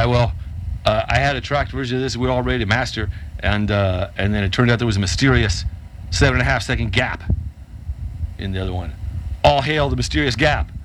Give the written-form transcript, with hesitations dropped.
well, I had a tracked version of this we were all ready to master, and then it turned out there was a mysterious 7.5 second gap in the other one. All hail the mysterious gap.